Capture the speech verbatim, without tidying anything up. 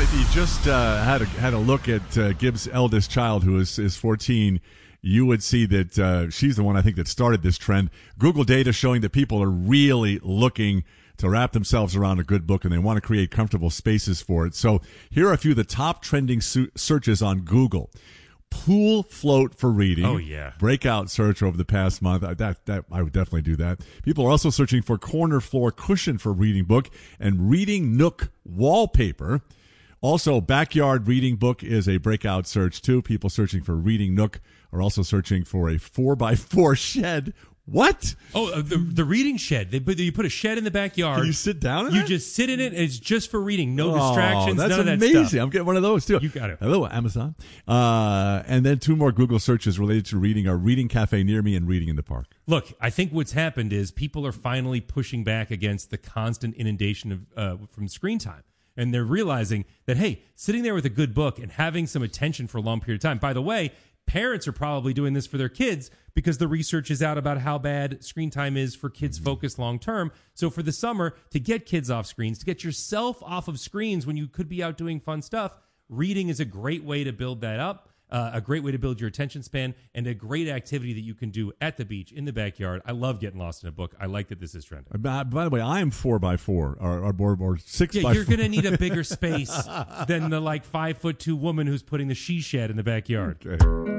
If you just uh, had a, had a look at uh, Gibbs' eldest child, who is, is fourteen, you would see that uh, she's the one, I think, that started this trend. Google data showing that people are really looking to wrap themselves around a good book, and they want to create comfortable spaces for it. So here are a few of the top trending su- searches on Google. Pool float for reading. Oh, yeah. Breakout search over the past month. I, that, that, I would definitely do that. People are also searching for corner floor cushion for reading book and reading nook wallpaper. Also, backyard reading book is a breakout search, too. People searching for reading nook are also searching for a four by four shed. What? Oh, uh, the the reading shed. They put, you put a shed in the backyard. Can you sit down in You that? just sit in it, and it's just for reading. No Oh, distractions, that's none of that amazing. stuff. I'm getting one of those, too. You got it. Hello, Amazon. Uh, and then two more Google searches related to reading are Reading Cafe Near Me and Reading in the Park. Look, I think what's happened is people are finally pushing back against the constant inundation of uh, from screen time. And they're realizing that, hey, sitting there with a good book and having some attention for a long period of time. By the way, parents are probably doing this for their kids because the research is out about how bad screen time is for kids' focus long term. So for the summer, to get kids off screens, to get yourself off of screens when you could be out doing fun stuff, reading is a great way to build that up. Uh, a great way to build your attention span, and a great activity that you can do at the beach, in the backyard. I love getting lost in a book. I like that this is trending. By, by the way, I am four by four or, or, or, or six yeah, by you're four. going to need a bigger space than the like five foot two woman who's putting the she shed in the backyard. Okay.